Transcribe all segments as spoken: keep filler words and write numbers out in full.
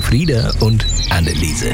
Frieda und Anneliese.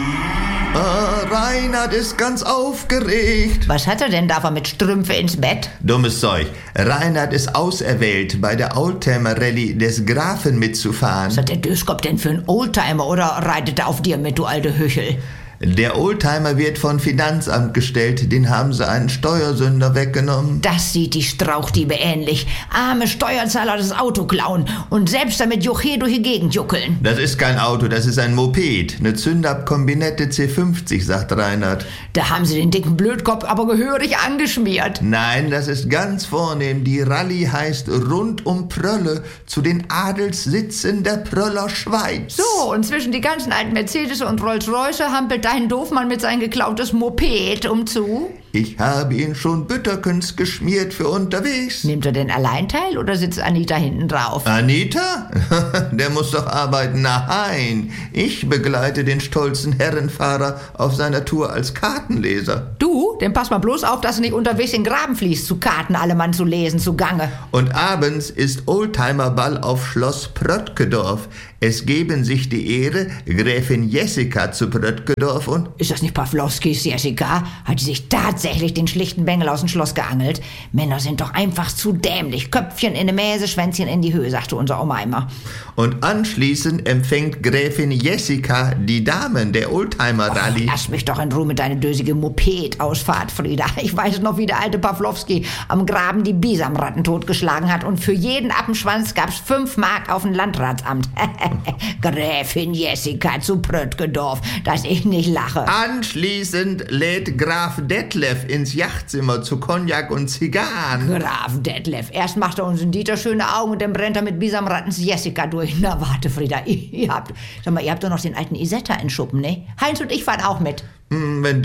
Ah, Reinhard ist ganz aufgeregt. Was hat er denn da mit Strümpfe ins Bett? Dummes Zeug. Reinhard ist auserwählt, bei der Oldtimer-Rallye des Grafen mitzufahren. Was hat der Döskop denn für einen Oldtimer oder reitet er auf dir mit, du alte Hüchel? Der Oldtimer wird von Finanzamt gestellt, den haben sie einen Steuersünder weggenommen. Das sieht die Strauchdiebe ähnlich. Arme Steuerzahler das Auto klauen und selbst damit Juche durch die Gegend juckeln. Das ist kein Auto, das ist ein Moped. Eine Zündab-Kombinette C fünfzig, sagt Reinhard. Da haben sie den dicken Blödkopf aber gehörig angeschmiert. Nein, das ist ganz vornehm. Die Rallye heißt Rund um Prölle, zu den Adelssitzen der Pröller Schweiz. So, und zwischen die ganzen alten Mercedes und Rolls-Royce hampelt dein Doofmann mit sein geklautes Moped umzu? Ich habe ihn schon Bütterkens geschmiert für unterwegs. Nimmt er denn allein teil oder sitzt Anita hinten drauf? Anita? Der muss doch arbeiten. Nein, ich begleite den stolzen Herrenfahrer auf seiner Tour als Kartenleser. Du? Denn pass mal bloß auf, dass du nicht unterwegs in den Graben fließt, zu Karten alle Mann zu lesen, zugange. Und abends ist Oldtimerball auf Schloss Pröttkedorf. Es geben sich die Ehre, Gräfin Jessica zu Pröttkedorf und... Ist das nicht Pawlowskis Jessica? Hat die sich tatsächlich den schlichten Bengel aus dem Schloss geangelt? Männer sind doch einfach zu dämlich. Köpfchen in die Mäse, Schwänzchen in die Höhe, sagte unser Oma immer. Und anschließend empfängt Gräfin Jessica die Damen der Oldtimer-Rallye. Oh, lass mich doch in Ruhe mit deiner dösige Moped-Ausfahrt, Frieda. Ich weiß noch, wie der alte Pawlowski am Graben die Bisamratten totgeschlagen hat und für jeden Appenschwanz gab's fünf Mark auf dem Landratsamt. Gräfin Jessica zu Pröttkedorf, dass ich nicht lache. Anschließend lädt Graf Detlef ins Yachtzimmer zu Cognac und Zigarren. Graf Detlef, erst macht er uns in Dieter schöne Augen und dann brennt er mit Bisamrattens Jessica durch. Na warte, Frieda, ihr habt, sag mal, ihr habt doch noch den alten Isetta in Schuppen, ne? Heinz und ich fahren auch mit. Wenn